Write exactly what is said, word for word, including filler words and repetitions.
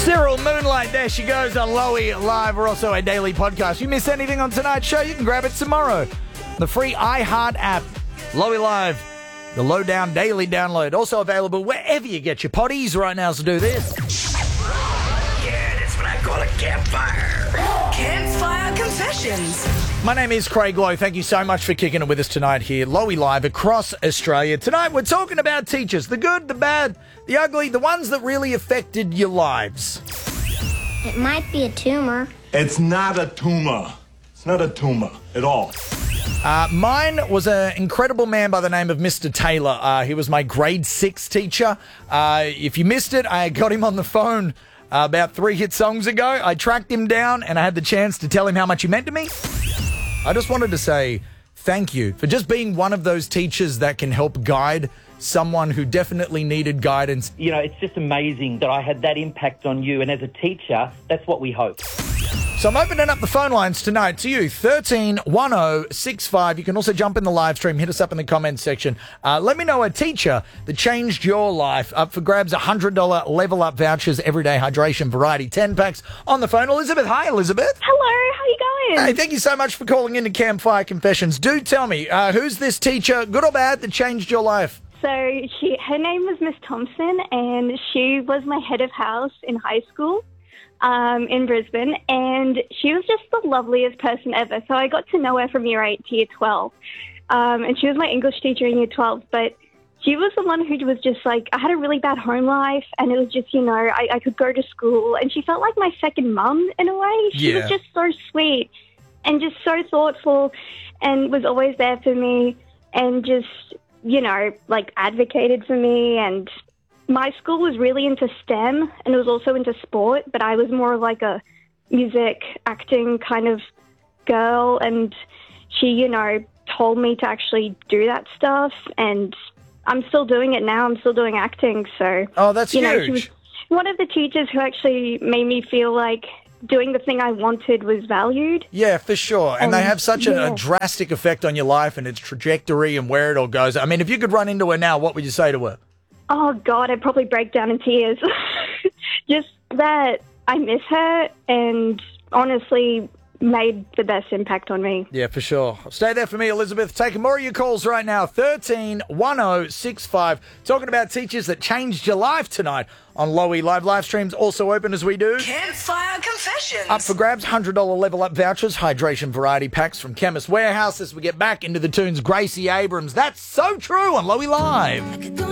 Cyril Moonlight, there she goes on Lowy Live. We're also a daily podcast. If you miss anything on tonight's show, you can grab it tomorrow. The free iHeart app, Lowy Live, the lowdown daily download. Also available wherever you get your potties right now, so do this. Yeah, that's what I call a campfire. Campfire Confessions. My name is Craig Lowe. Thank you so much for kicking it with us tonight here, Lowy Live across Australia. Tonight we're talking about teachers, the good, the bad, the ugly, the ones that really affected your lives. It might be a tumor. It's not a tumor. It's not a tumor at all. Uh, mine was an incredible man by the name of Mister Taylor. Uh, he was my grade six teacher. Uh, if you missed it, I got him on the phone uh, about three hit songs ago. I tracked him down and I had the chance to tell him how much he meant to me. I just wanted to say thank you for just being one of those teachers that can help guide someone who definitely needed guidance. You know, it's just amazing that I had that impact on you. And as a teacher, that's what we hope. So I'm opening up the phone lines tonight to you, thirteen one oh six five. You can also jump in the live stream, hit us up in the comments section. Uh, let me know a teacher that changed your life. Up for grabs, one hundred dollars Level Up vouchers, everyday hydration variety, ten packs on the phone. Elizabeth, hi Elizabeth. Hello, how you going? Hey, thank you so much for calling into Campfire Confessions. Do tell me, uh, who's this teacher, good or bad, that changed your life? So she, her name was Miss Thompson, and she was my head of house in high school. Um, in Brisbane, and she was just the loveliest person ever. So I got to know her from year eight to year twelve, um, and she was my English teacher in year twelve, but she was the one who was just like, I had a really bad home life, and it was just, you know, I, I could go to school, and she felt like my second mum in a way. She Yeah. was just so sweet and just so thoughtful and was always there for me and just, you know, like advocated for me. And my school was really into STEM and it was also into sport, but I was more of like a music, acting kind of girl. And she, you know, told me to actually do that stuff. And I'm still doing it now. I'm still doing acting. So, Oh, that's you know, huge. she was one of the teachers who actually made me feel like doing the thing I wanted was valued. Yeah, for sure. And Um, they have such a, yeah. a drastic effect on your life and its trajectory and where it all goes. I mean, if you could run into her now, what would you say to her? Oh, God, I'd probably break down in tears. Just that I miss her and honestly made the best impact on me. Yeah, for sure. Stay there for me, Elizabeth. Taking more of your calls right now. thirteen one oh six five. Talking about teachers that changed your life tonight on Lowy Live. Live streams also open as we do. Campfire Confessions. Up for grabs, one hundred dollars Level Up vouchers, hydration variety packs from Chemist Warehouse as we get back into the tunes. Gracie Abrams. That's so true on Lowy Live.